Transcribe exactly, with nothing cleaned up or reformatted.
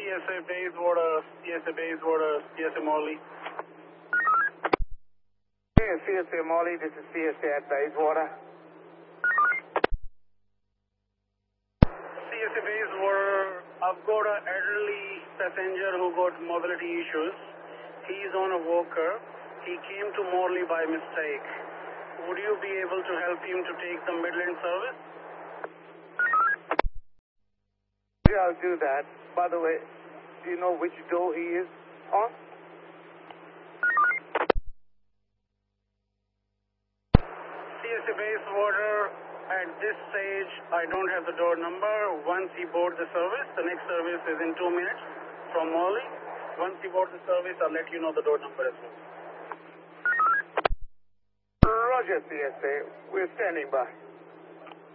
S A Bayswater, C S A Bayswater, C S A Morley. Yeah, C S A Morley, this is C S A at Bayswater. C S A Bayswater, I've got an elderly passenger who got mobility issues. He's on a walker. He came to Morley by mistake. Would you be able to help him to take the Midland service? Yeah, I'll do that. By the way, do you know which door he is on? C S A Bayswater, at this stage, I don't have the door number. Once he boards the service, the next service is in two minutes from Morley. Once he boards the service, I'll let you know the door number as well. Roger, C S A. We're standing by.